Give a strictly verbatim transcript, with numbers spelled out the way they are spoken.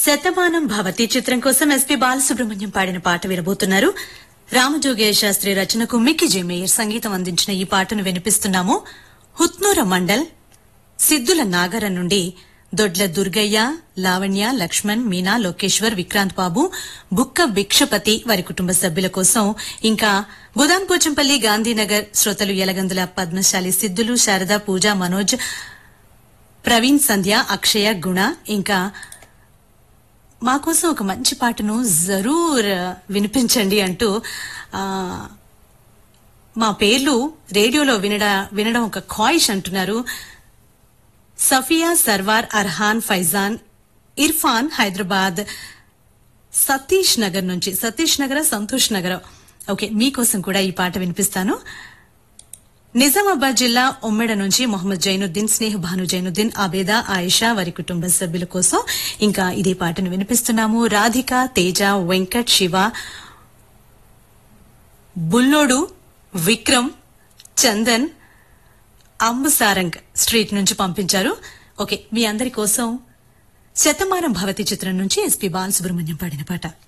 శతమానం భవతి చిత్రం కోసం ఎస్పీ బాలసుబ్రహ్మణ్యం పాడిన పాట వినబోతున్నారు. రామజోగయ్య శాస్త్రి రచనకు మిక్కీ జే మేయర్ సంగీతం అందించిన ఈ పాటను వినిపిస్తున్నాము. హుత్నూర మండల్ సిద్దుల నాగర నుండి దొడ్ల దుర్గయ్య, లావణ్య, లక్ష్మణ్, మీనా, లోకేశ్వర్, విక్రాంత్ బాబు, బుక్క భిక్షపతి వారి కుటుంబ సభ్యుల కోసం, ఇంకా గుదాన్ పోచంపల్లి, గాంధీనగర్ శ్రోతలు యలగందుల పద్మశాలి, సిద్దులు, శారద, పూజ, మనోజ్, ప్రవీణ్, సంధ్య, అక్షయ, గుణ, ఇంకా మా కోసం ఒక మంచి పాటను జరూర్ వినిపించండి అంటూ మా పేర్లు రేడియోలో వినడ వినడం ఒక ఖాయిష్ అంటున్నారు. సఫియా, సర్వార్, అర్హాన్, ఫైజాన్, ఇర్ఫాన్, హైదరాబాద్, సతీష్ నగర్ నుంచి. సతీష్ నగర, సంతోష్ నగర్. ఓకే, మీకోసం కూడా ఈ పాట వినిపిస్తాను. నిజామాబాద్ జిల్లా ఉమ్మెడ నుంచి మొహమ్మద్ జైనుద్దీన్, స్నేహ భాను జైనుద్దీన్, ఆబేదా, ఆయిషా వారి కుటుంబ సభ్యుల కోసం ఇంకా ఇదే పాటను వినిపిస్తున్నాము. రాధిక, తేజ, వెంకట్, శివ, బుల్లోడు, విక్రమ్, చందన్, అంబుసారంగ్ స్ట్రీట్ నుంచి పంపించారు. ఓకే, మీ అందరి కోసం శతమానం భవతి చిత్రం నుంచి ఎస్పీ బాలసుబ్రహ్మణ్యం పాడిన పాట.